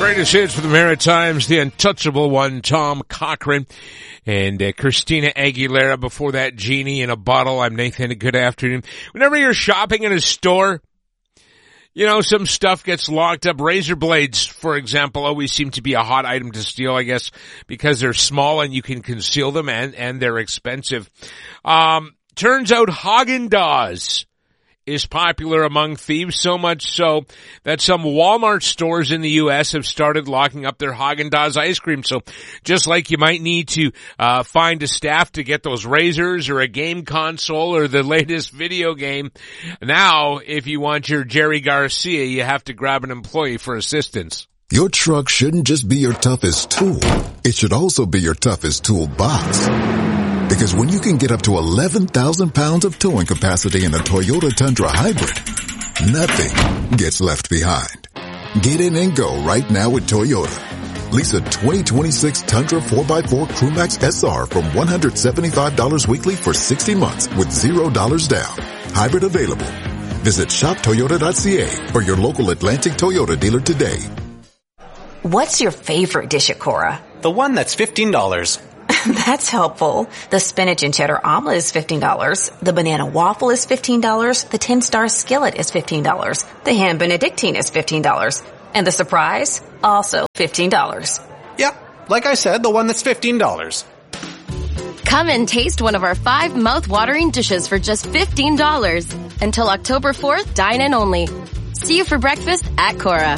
Greatest hits for the Maritimes, the untouchable one, Tom Cochrane, and Christina Aguilera. Before that, Genie in a Bottle. I'm Nathan. Good afternoon. Whenever you're shopping in a store, you know, some stuff gets locked up. Razor blades, for example, always seem to be a hot item to steal, I guess, because they're small and you can conceal them and they're expensive. Turns out Häagen-Dazs is popular among thieves, so much so that some Walmart stores in the U.S. have started locking up their Häagen-Dazs ice cream. So just like you might need to find a staff to get those razors or a game console or the latest video game, now if you want your Jerry Garcia, you have to grab an employee for assistance. Your truck shouldn't just be your toughest tool. It should also be your toughest toolbox. Because when you can get up to 11,000 pounds of towing capacity in a Toyota Tundra Hybrid, nothing gets left behind. Get in and go right now with Toyota. Lease a 2026 Tundra 4x4 Crewmax SR from $175 weekly for 60 months with $0 down. Hybrid available. Visit shoptoyota.ca or your local Atlantic Toyota dealer today. What's your favorite dish at Cora? The one that's $15. That's helpful. The spinach and cheddar omelet is $15. The banana waffle is $15. The 10-star skillet is $15. The ham benedictine is $15. And the surprise? Also $15. Yep, like I said, the one that's $15. Come and taste one of our 5 mouth-watering dishes for just $15. Until October 4th, dine in only. See you for breakfast at Cora.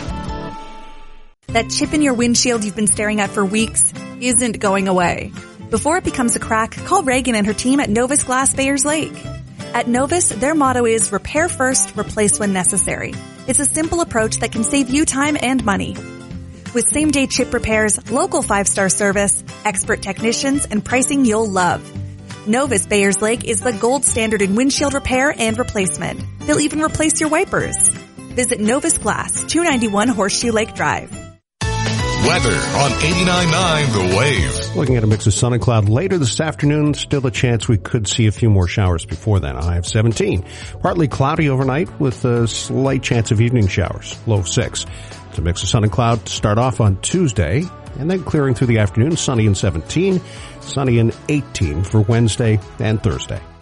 That chip in your windshield you've been staring at for weeks isn't going away. Before it becomes a crack, call Reagan and her team at Novus Glass Bayers Lake. At Novus, their motto is repair first, replace when necessary. It's a simple approach that can save you time and money. With same-day chip repairs, local 5-star service, expert technicians, and pricing you'll love. Novus Bayers Lake is the gold standard in windshield repair and replacement. They'll even replace your wipers. Visit Novus Glass, 291 Horseshoe Lake Drive. Weather on 89.9 The Wave. Looking at a mix of sun and cloud later this afternoon, still a chance we could see a few more showers before then. A high of 17. Partly cloudy overnight with a slight chance of evening showers. Low of 6. It's a mix of sun and cloud to start off on Tuesday, and then clearing through the afternoon, sunny and 17, sunny and 18 for Wednesday and Thursday.